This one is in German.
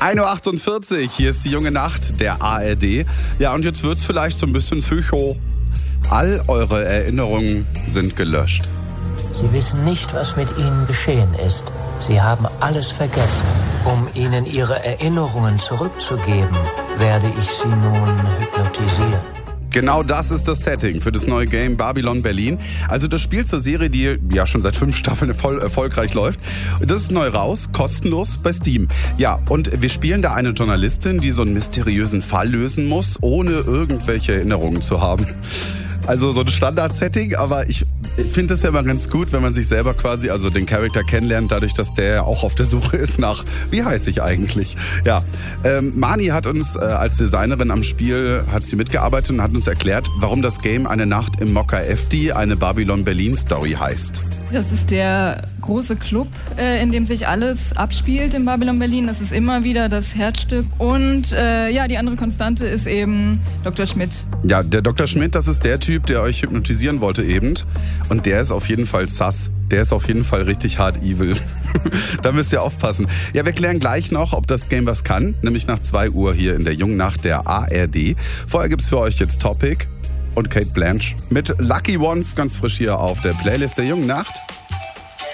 1.48 Uhr, hier ist die junge Nacht der ARD. Ja, und jetzt wird's vielleicht so ein bisschen psycho. All eure Erinnerungen sind gelöscht. Sie wissen nicht, was mit Ihnen geschehen ist. Sie haben alles vergessen. Um Ihnen Ihre Erinnerungen zurückzugeben, werde ich Sie nun hypnotisieren. Genau das ist das Setting für das neue Game Babylon Berlin. Also das Spiel zur Serie, die ja schon seit 5 Staffeln voll erfolgreich läuft. Das ist neu raus, kostenlos bei Steam. Ja, und wir spielen da eine Journalistin, die so einen mysteriösen Fall lösen muss, ohne irgendwelche Erinnerungen zu haben. Also so ein Standard-Setting, aber ich finde es ja immer ganz gut, wenn man sich selber quasi, also den Charakter kennenlernt, dadurch, dass der auch auf der Suche ist nach, wie heiße ich eigentlich? Ja, Mani hat uns als Designerin am Spiel, hat sie mitgearbeitet und hat uns erklärt, warum das Game Eine Nacht im Mokka FD, eine Babylon Berlin Story heißt. Das ist der große Club, in dem sich alles abspielt in Babylon Berlin. Das ist immer wieder das Herzstück. Und die andere Konstante ist eben Dr. Schmidt. Ja, der Dr. Schmidt, das ist der Typ, der euch hypnotisieren wollte eben. Und der ist auf jeden Fall sass. Der ist auf jeden Fall richtig hart evil. Da müsst ihr aufpassen. Ja, wir klären gleich noch, ob das Game was kann. Nämlich nach 2 Uhr hier in der jungen Nacht der ARD. Vorher gibt's für euch jetzt Topic und Kate Blanche mit Lucky Ones ganz frisch hier auf der Playlist der jungen Nacht.